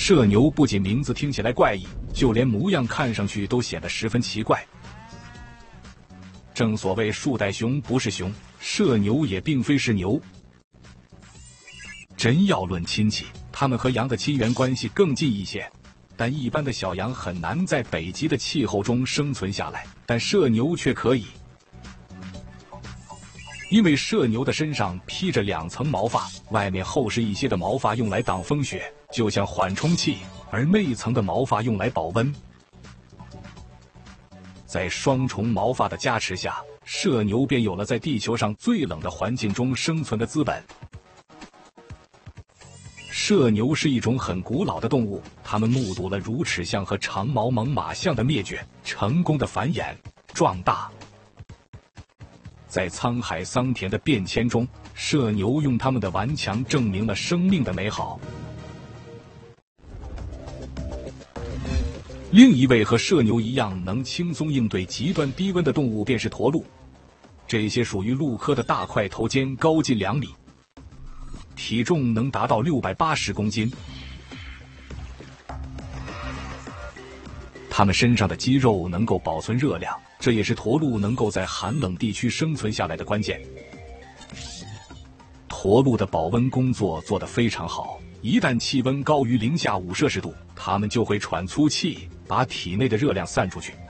射牛不仅名字听起来怪异，就连模样看上去都显得十分奇怪。正所谓树袋熊不是熊，射牛也并非是牛。真要论亲戚，它们和羊的亲缘关系更近一些，但一般的小羊很难在北极的气候中生存下来，但射牛却可以。因为射牛的身上披着2层毛发，外面厚实一些的毛发用来挡风雪，就像缓冲器，而内层的毛发用来保温。在双重毛发的加持下，射牛便有了在地球上最冷的环境中生存的资本。射牛是一种很古老的动物，它们目睹了乳齿象和长毛猛犸象的灭绝，成功的繁衍、壮大。在沧海桑田的变迁中，射牛用它们的顽强证明了生命的美好。另一位和射牛一样能轻松应对极端低温的动物便是驼鹿。这些属于鹿科的大块头尖高近2米，体重能达到680公斤。它们身上的肌肉能够保存热量，这也是驼鹿能够在寒冷地区生存下来的关键。驼鹿的保温工作做得非常好，一旦气温高于零下5摄氏度，它们就会喘粗气，把体内的热量散出去。